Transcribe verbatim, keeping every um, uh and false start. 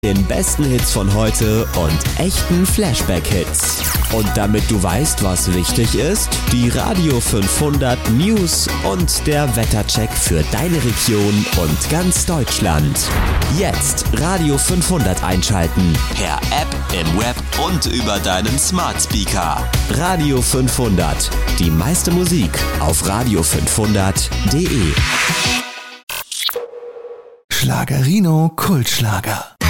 Den besten Hits von heute und echten Flashback-Hits. Und damit du weißt, was wichtig ist, die Radio fünfhundert News und der Wettercheck für deine Region und ganz Deutschland. Jetzt Radio fünfhundert einschalten. Per App, im Web und über deinen Smart Speaker. Radio fünfhundert. Die meiste Musik auf radio fünfhundert punkt de. Schlagerino Kultschlager.